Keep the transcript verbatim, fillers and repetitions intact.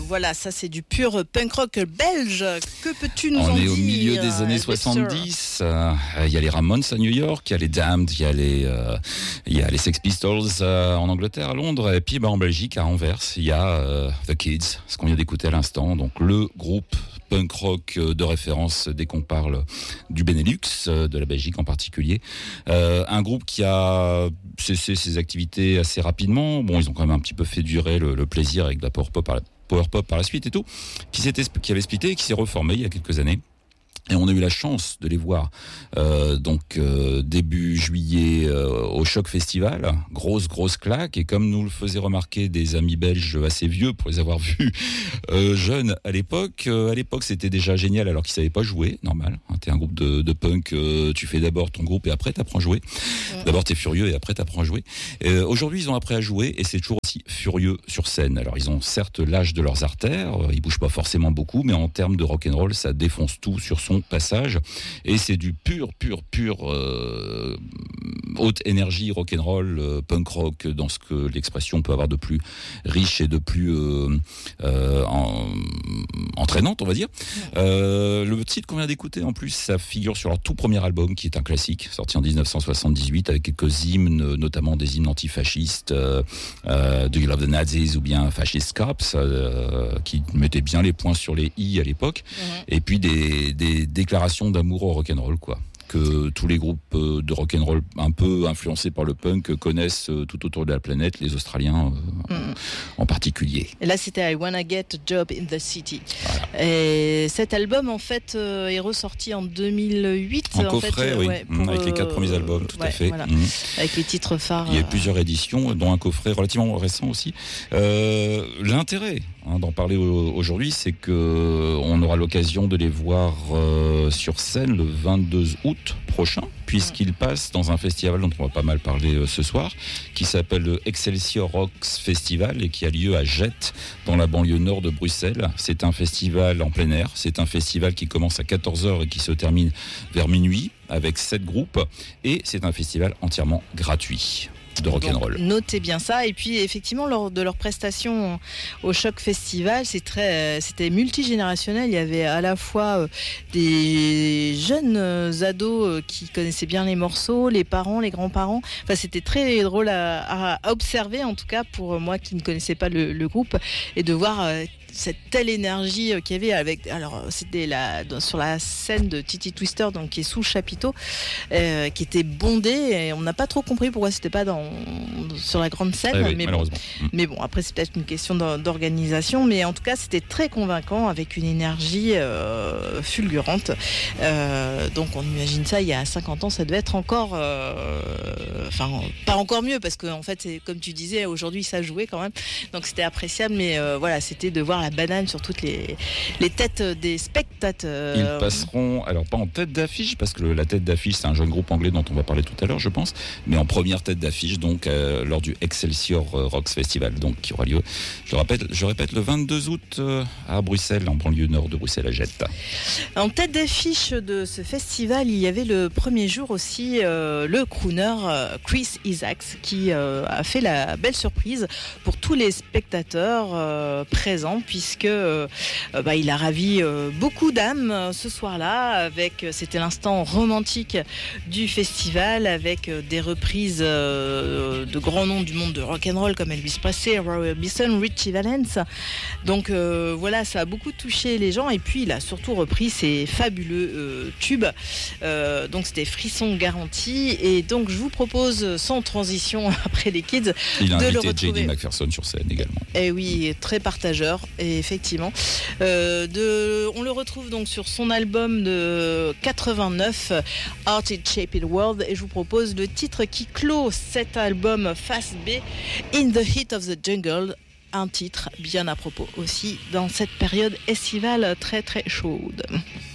voilà, ça c'est du pur punk rock belge. Que peux-tu nous en dire? On est au milieu des années soixante-dix. Il euh, y a les Ramones à New York, il y a les Damned, il y a les, euh, il y a les Sex Pistols euh, en Angleterre, à Londres, et puis bah, en Belgique, à Anvers, il y a euh, The Kids, ce qu'on vient d'écouter à l'instant. Donc le groupe punk rock de référence dès qu'on parle du Benelux, de la Belgique en particulier. Euh, un groupe qui a cessé ses activités assez rapidement. Bon, ils ont quand même un petit peu fait durer le, le plaisir avec de la power pop, par la, power pop par la suite et tout, qui, s'était, qui avait splitté et qui s'est reformé il y a quelques années. Et on a eu la chance de les voir euh, donc euh, début juillet euh, au Choc Festival, grosse grosse claque. Et comme nous le faisaient remarquer des amis belges assez vieux pour les avoir vus euh, jeunes à l'époque, euh, à l'époque c'était déjà génial alors qu'ils savaient pas jouer, normal. Hein, t'es un groupe de, de punk, euh, tu fais d'abord ton groupe et après t'apprends à jouer. D'abord t'es furieux et après t'apprends à jouer. Euh, aujourd'hui ils ont appris à jouer et c'est toujours aussi furieux sur scène. Alors ils ont certes l'âge de leurs artères, ils bougent pas forcément beaucoup, mais en termes de rock'n'roll ça défonce tout sur son passage et c'est du pur pur pur euh, haute énergie rock'n'roll, euh, punk rock dans ce que l'expression peut avoir de plus riche et de plus euh, euh, en, entraînante on va dire. Euh, le titre qu'on vient d'écouter en plus ça figure sur leur tout premier album qui est un classique sorti en dix-neuf cent soixante-dix-huit avec quelques hymnes, notamment des hymnes antifascistes, euh, euh, Do You Love the Nazis ou bien Fascist Cops, euh, qui mettaient bien les points sur les i à l'époque. Mmh. Et puis des, des déclaration d'amour au rock'n'roll, quoi, que tous les groupes de rock'n'roll un peu influencés par le punk connaissent tout autour de la planète, les Australiens euh, mm. en particulier. Et là, c'était I Wanna Get a Job in the City. Voilà. Et cet album, en fait, euh, est ressorti en deux mille huit. En, en coffret, fait, oui, ouais, pour, avec les quatre premiers albums, tout ouais, à fait. Voilà. Mm. Avec les titres phares. Il y a eu plusieurs éditions, dont un coffret relativement récent aussi. Euh, l'intérêt hein, d'en parler aujourd'hui, c'est que on aura l'occasion de les voir euh, sur scène le vingt-deux août prochain, puisqu'il passe dans un festival dont on va pas mal parler euh, ce soir, qui s'appelle le Excelsior Rocks Festival et qui a lieu à Jette, dans la banlieue nord de Bruxelles. C'est un festival en plein air, c'est un festival qui commence à quatorze heures et qui se termine vers minuit, avec sept groupes, et c'est un festival entièrement gratuit de rock'n'roll. Donc, notez bien ça. Et puis effectivement, lors de leur prestation au Choc Festival, c'est très, c'était multigénérationnel. Il y avait à la fois des jeunes ados qui connaissaient bien les morceaux, les parents, les grands-parents. Enfin, c'était très drôle à, à observer, en tout cas pour moi qui ne connaissais pas le, le groupe, et de voir cette telle énergie qu'il y avait avec, alors c'était la, sur la scène de Titi Twister, donc qui est sous le chapiteau, euh, qui était bondée, et on n'a pas trop compris pourquoi c'était pas dans, sur la grande scène. Ah oui, mais, malheureusement. Bon, mais bon, après c'est peut-être une question d'organisation, mais en tout cas c'était très convaincant avec une énergie euh, fulgurante. Euh, donc on imagine ça il y a cinquante ans, ça devait être encore, euh, enfin pas encore mieux parce qu'en fait c'est comme tu disais, aujourd'hui ça jouait quand même, donc c'était appréciable, mais euh, voilà, c'était de voir la banane sur toutes les, les têtes des spectateurs. Ils passeront, alors pas en tête d'affiche, parce que la tête d'affiche, c'est un jeune groupe anglais dont on va parler tout à l'heure, je pense, mais en première tête d'affiche, donc, euh, lors du Excelsior Rocks Festival, donc, qui aura lieu, je le répète, je répète le vingt-deux août euh, à Bruxelles, en banlieue nord de Bruxelles, à Jette. En tête d'affiche de ce festival, il y avait le premier jour aussi euh, le crooner euh, Chris Isaacs, qui euh, a fait la belle surprise pour tous les spectateurs euh, présents, puisque euh, bah, il a ravi euh, beaucoup d'âmes euh, ce soir-là. Avec, c'était l'instant romantique du festival, avec euh, des reprises euh, de grands noms du monde de rock'n'roll comme Elvis Presley, Roy Orbison, Richie Valens. Donc euh, voilà, ça a beaucoup touché les gens. Et puis il a surtout repris ses fabuleux euh, tubes. Euh, donc c'était frisson garanti. Et donc je vous propose, sans transition après les kids, il a de invité le retrouver. J D McPherson sur scène également. Et oui, très partageur. Et effectivement, euh, de, on le retrouve donc sur son album de quatre-vingt-neuf, Art It Shaped World, et je vous propose le titre qui clôt cet album Face B, In the Heat of the Jungle, un titre bien à propos aussi dans cette période estivale très très chaude.